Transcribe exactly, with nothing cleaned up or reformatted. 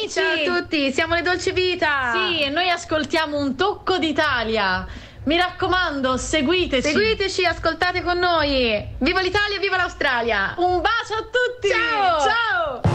amici! Ciao a tutti, siamo le Dolce Vita! Sì, e noi ascoltiamo un tocco d'Italia. Mi raccomando, seguiteci! Seguiteci, ascoltate con noi! Viva l'Italia, viva l'Australia! Un bacio a tutti! Ciao! Ciao!